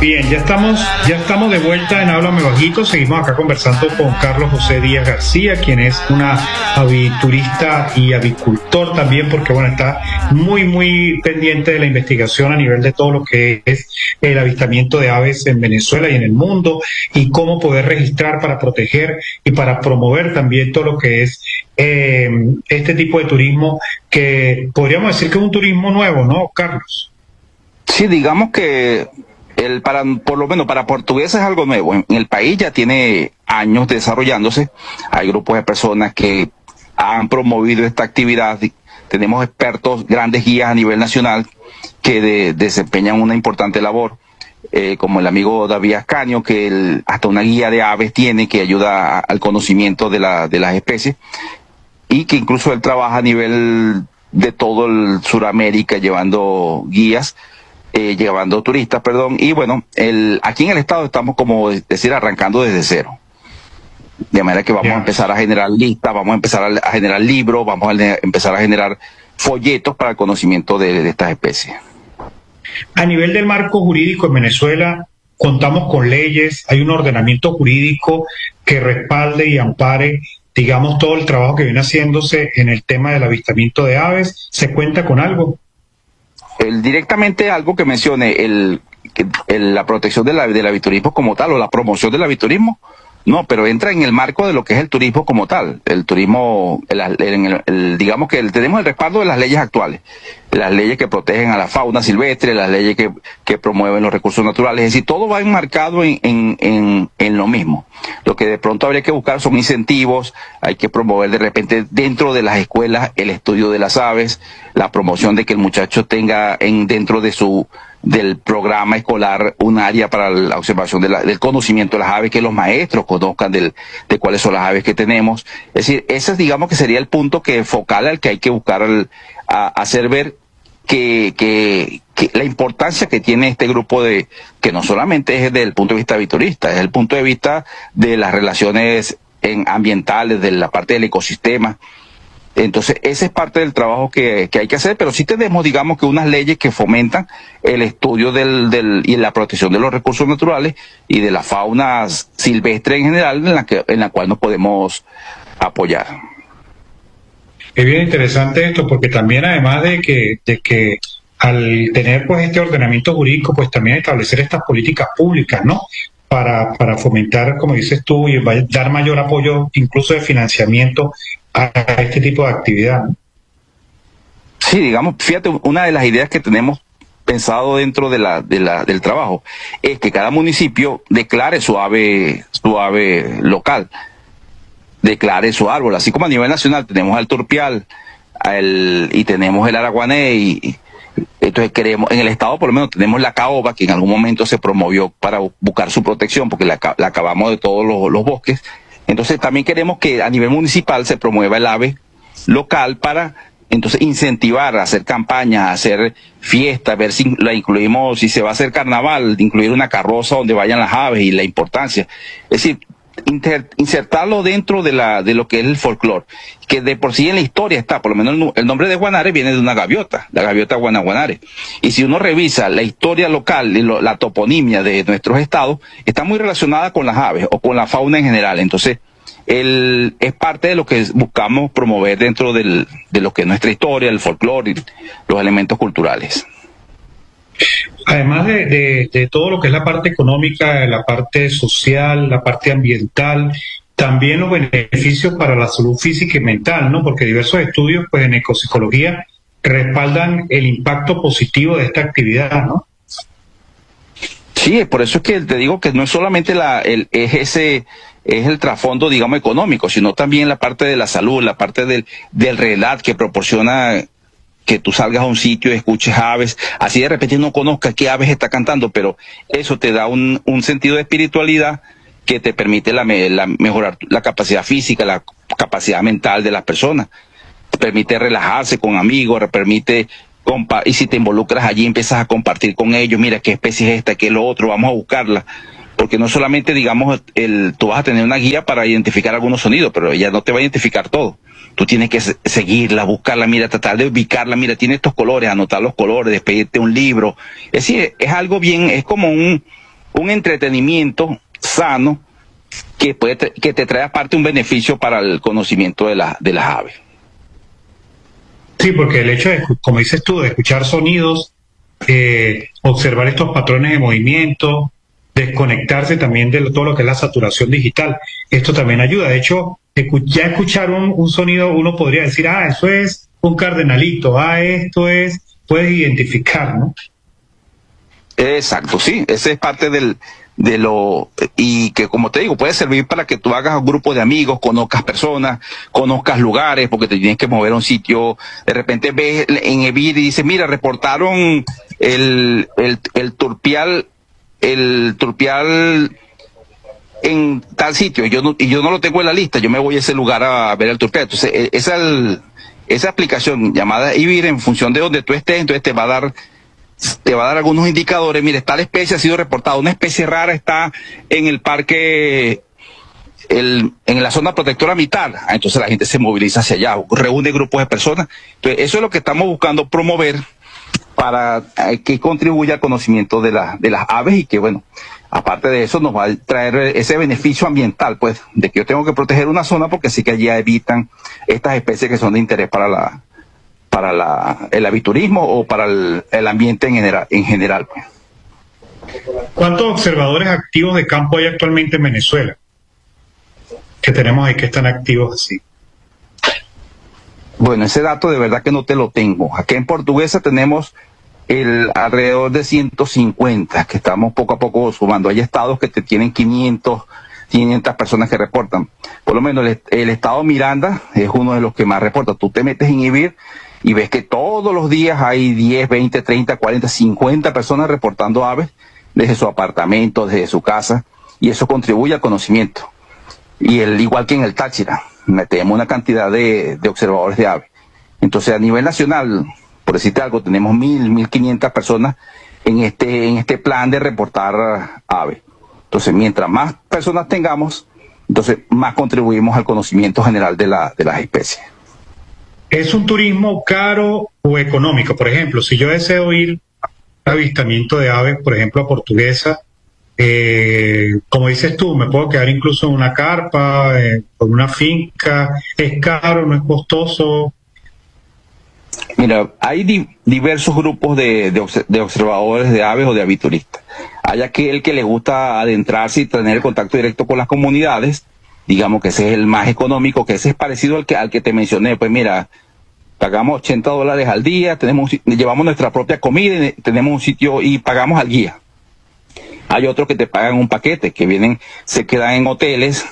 Bien, ya estamos de vuelta en Háblame Bajito. Seguimos acá conversando con Carlos José Díaz García, quien es una aviturista y avicultor también, porque bueno, está muy pendiente de la investigación a nivel de todo lo que es el avistamiento de aves en Venezuela y en el mundo, y cómo poder registrar para proteger y para promover también todo lo que es este tipo de turismo, que podríamos decir que es un turismo nuevo, ¿no, Carlos? Sí, digamos que por lo menos para portugueses es algo nuevo. En el país ya tiene años desarrollándose. Hay grupos de personas que han promovido esta actividad. Tenemos expertos, grandes guías a nivel nacional que desempeñan una importante labor, como el amigo David Ascanio, que hasta una guía de aves tiene que ayuda al conocimiento de las especies, y que incluso él trabaja a nivel de todo el Suramérica llevando guías, llevando turistas, perdón, y bueno, aquí en el estado estamos, como decir, arrancando desde cero. De manera que vamos a empezar a generar listas, vamos a empezar a generar libros, vamos a empezar a generar folletos para el conocimiento de estas especies. A nivel del marco jurídico en Venezuela, contamos con leyes, hay un ordenamiento jurídico que respalde y ampare, digamos, todo el trabajo que viene haciéndose en el tema del avistamiento de aves. ¿Se cuenta con algo? Directamente algo que mencione la protección del aviturismo como tal, o la promoción del aviturismo, no, pero entra en el marco de lo que es el turismo como tal. El turismo, digamos que tenemos el respaldo de las leyes actuales, las leyes que protegen a la fauna silvestre, las leyes que promueven los recursos naturales, es decir, todo va enmarcado en lo mismo. Lo que de pronto habría que buscar son incentivos, hay que promover de repente dentro de las escuelas el estudio de las aves, la promoción de que el muchacho tenga dentro del programa escolar un área para la observación del conocimiento de las aves, que los maestros conozcan de cuáles son las aves que tenemos. Es decir, ese digamos que sería el punto focal al que hay que buscar a hacer ver que la importancia que tiene este grupo que no solamente es desde el punto de vista aviturista, es el punto de vista de las relaciones ambientales, de la parte del ecosistema. Entonces, ese es parte del trabajo que hay que hacer, pero sí tenemos, digamos, que unas leyes que fomentan el estudio y la protección de los recursos naturales y de la fauna silvestre en general, en la cual nos podemos apoyar. Es bien interesante esto, porque también, además de que al tener pues este ordenamiento jurídico, pues también establecer estas políticas públicas, ¿no? Para fomentar, como dices tú, y dar mayor apoyo, incluso de financiamiento a este tipo de actividad, ¿no? Sí, digamos, fíjate, una de las ideas que tenemos pensado dentro del trabajo es que cada municipio declare su ave local, declare su árbol, así como a nivel nacional tenemos al turpial y tenemos el araguané, y entonces en el estado por lo menos tenemos la caoba, que en algún momento se promovió para buscar su protección, porque la acabamos de todos los bosques. Entonces también queremos que a nivel municipal se promueva el ave local para entonces incentivar, hacer campañas, hacer fiestas, ver si la incluimos, si se va a hacer carnaval, incluir una carroza donde vayan las aves y la importancia. Es decir, insertarlo dentro de lo que es el folclore, que de por sí en la historia está, por lo menos el nombre de Guanare viene de una gaviota, la gaviota guanaguanare, y si uno revisa la historia local y la toponimia de nuestros estados, está muy relacionada con las aves o con la fauna en general. Entonces es parte de lo que buscamos promover dentro de lo que es nuestra historia, el folclore y los elementos culturales. Además de todo lo que es la parte económica, la parte social, la parte ambiental, también los beneficios para la salud física y mental, ¿no? Porque diversos estudios, pues, en ecopsicología respaldan el impacto positivo de esta actividad, ¿no? Sí, por eso es que te digo que no es solamente es el trasfondo, digamos, económico, sino también la parte de la salud, la parte del relato que proporciona que tú salgas a un sitio y escuches aves, así de repente no conozcas qué aves está cantando, pero eso te da un sentido de espiritualidad que te permite mejorar la capacidad física, la capacidad mental de las personas, te permite relajarse con amigos, y si te involucras allí empiezas a compartir con ellos, mira qué especie es esta, qué es lo otro, vamos a buscarla, porque no solamente, digamos, tú vas a tener una guía para identificar algunos sonidos, pero ella no te va a identificar todo. Tú tienes que seguirla, buscarla, mira, tratar de ubicarla, mira, tiene estos colores, anotar los colores, despedirte un libro. Es decir, es algo bien, es como un entretenimiento sano que te trae aparte un beneficio para el conocimiento de las aves. Sí, porque el hecho de, como dices tú, de escuchar sonidos, observar estos patrones de movimiento, desconectarse también de todo lo que es la saturación digital, esto también ayuda. De hecho, ya escuchar un sonido, uno podría decir, eso es un cardenalito, esto es, puedes identificar, ¿no? Exacto, sí, ese es parte y que, como te digo, puede servir para que tú hagas un grupo de amigos, conozcas personas, conozcas lugares, porque te tienes que mover a un sitio. De repente ves en Evir y dices, mira, reportaron el turpial en tal sitio, y yo no lo tengo en la lista, yo me voy a ese lugar a ver el turpial. Entonces, esa aplicación llamada Evir, en función de donde tú estés, entonces te va a dar algunos indicadores. Mire, tal especie ha sido reportada, una especie rara está en el parque, en la zona protectora mitad. Entonces la gente se moviliza hacia allá, reúne grupos de personas. Entonces eso es lo que estamos buscando promover para que contribuya al conocimiento de las aves, y que, bueno, aparte de eso nos va a traer ese beneficio ambiental, pues, de que yo tengo que proteger una zona porque sí que allí evitan estas especies que son de interés para el aviturismo o para el ambiente en general. Pues. ¿Cuántos observadores activos de campo hay actualmente en Venezuela? Que tenemos ahí que están activos así. Bueno, ese dato de verdad que no te lo tengo. Aquí en Portuguesa tenemos alrededor de 150, que estamos poco a poco sumando. Hay estados que te tienen 500 personas que reportan. Por lo menos el estado Miranda es uno de los que más reporta. Tú te metes en Evir y ves que todos los días hay 10, 20, 30, 40, 50 personas reportando aves desde su apartamento, desde su casa, y eso contribuye al conocimiento. Y igual que en el Táchira, tenemos una cantidad de observadores de aves. Entonces, a nivel nacional, por decirte algo, tenemos 1.500 personas en este plan de reportar aves. Entonces, mientras más personas tengamos, entonces más contribuimos al conocimiento general de las especies. ¿Es un turismo caro o económico? Por ejemplo, si yo deseo ir a avistamiento de aves, por ejemplo, a Portuguesa, como dices tú, me puedo quedar incluso en una carpa, con una finca. ¿Es caro, no es costoso? Mira, hay diversos grupos de observadores de aves o de avituristas. Hay aquel que le gusta adentrarse y tener el contacto directo con las comunidades, digamos que ese es el más económico, que ese es parecido al que te mencioné. Pues mira, pagamos $80 al día, llevamos nuestra propia comida, tenemos un sitio y pagamos al guía. Hay otros que te pagan un paquete, que se quedan en hoteles,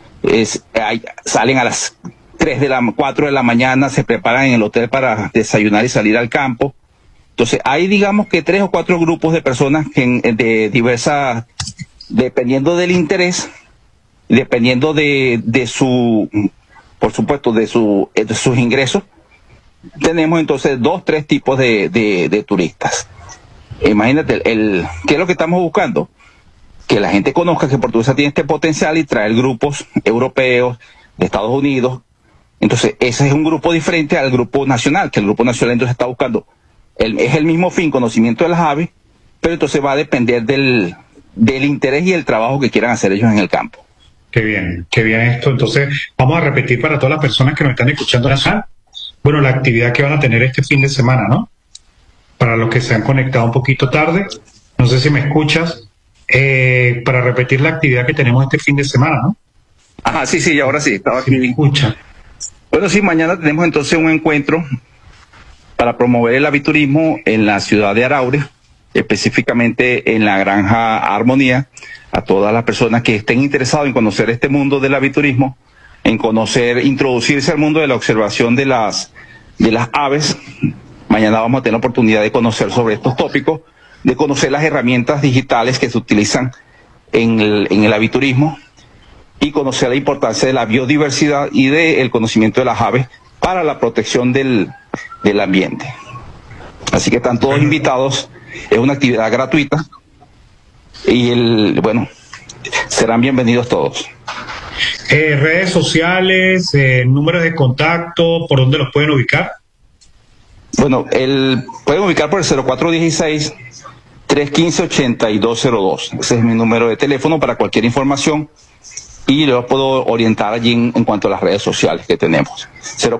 salen a las 4 de la mañana, se preparan en el hotel para desayunar y salir al campo. Entonces hay, digamos que 3 o 4 grupos de personas de diversas, dependiendo del interés, dependiendo de por supuesto, de sus ingresos. Tenemos entonces 2, 3 tipos de turistas. Imagínate, ¿qué es lo que estamos buscando? Que la gente conozca que Portuguesa tiene este potencial y traer grupos europeos, de Estados Unidos. Entonces, ese es un grupo diferente al grupo nacional, que el grupo nacional entonces está buscando, es el mismo fin, conocimiento de las aves, pero entonces va a depender del interés y el trabajo que quieran hacer ellos en el campo. Qué bien esto. Entonces, vamos a repetir para todas las personas que nos están escuchando acá, bueno, la actividad que van a tener este fin de semana, ¿no? Para los que se han conectado un poquito tarde, no sé si me escuchas, para repetir la actividad que tenemos este fin de semana, ¿no? Ajá, sí, ahora sí, estaba aquí. Sí, me escucha. Bueno, sí, mañana tenemos entonces un encuentro para promover el aviturismo en la ciudad de Araure, específicamente en la granja Armonía, a todas las personas que estén interesadas en conocer este mundo del aviturismo, en introducirse al mundo de la observación de las aves. Mañana vamos a tener la oportunidad de conocer sobre estos tópicos, de conocer las herramientas digitales que se utilizan en el aviturismo y conocer la importancia de la biodiversidad y del conocimiento de las aves para la protección del ambiente. Así que están todos invitados, es una actividad gratuita y serán bienvenidos todos. Redes sociales, números de contacto, ¿por dónde los pueden ubicar? Bueno, pueden ubicar por el 0416 315-8202. Ese es mi número de teléfono para cualquier información y los puedo orientar allí en cuanto a las redes sociales que tenemos.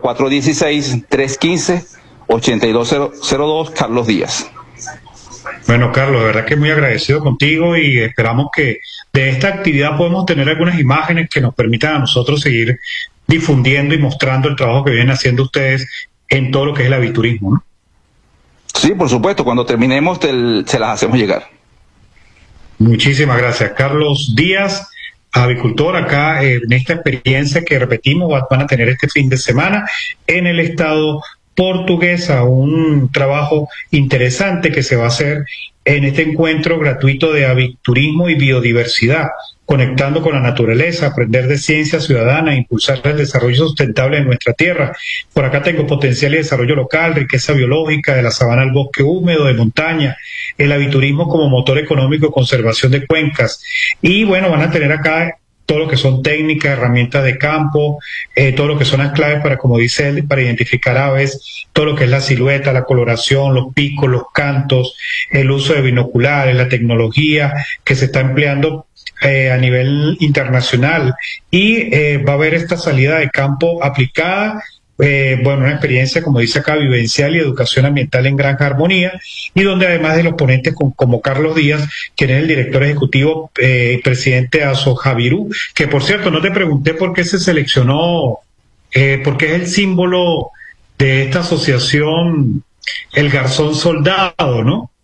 0416-315-8202, Carlos Díaz. Bueno, Carlos, de verdad que muy agradecido contigo y esperamos que de esta actividad podamos tener algunas imágenes que nos permitan a nosotros seguir difundiendo y mostrando el trabajo que vienen haciendo ustedes en todo lo que es el aviturismo, ¿no? Sí, por supuesto, cuando terminemos se las hacemos llegar. Muchísimas gracias. Carlos Díaz, avicultor acá en esta experiencia que repetimos van a tener este fin de semana en el estado portuguesa, un trabajo interesante que se va a hacer en este encuentro gratuito de aviturismo y biodiversidad, conectando con la naturaleza, aprender de ciencia ciudadana, impulsar el desarrollo sustentable de nuestra tierra. Por acá tengo potencial y desarrollo local, riqueza biológica, de la sabana al bosque húmedo, de montaña, el aviturismo como motor económico, conservación de cuencas. Y bueno, van a tener acá todo lo que son técnicas, herramientas de campo, todo lo que son las claves para, como dice él, para identificar aves, todo lo que es la silueta, la coloración, los picos, los cantos, el uso de binoculares, la tecnología que se está empleando a nivel internacional, y va a haber esta salida de campo aplicada, bueno, una experiencia, como dice acá, vivencial y educación ambiental en Granja Armonía, y donde además de los ponentes como Carlos Díaz, quien es el director ejecutivo, presidente de Asojavirú, que por cierto, no te pregunté por qué se seleccionó, porque es el símbolo de esta asociación, el garzón soldado, ¿no?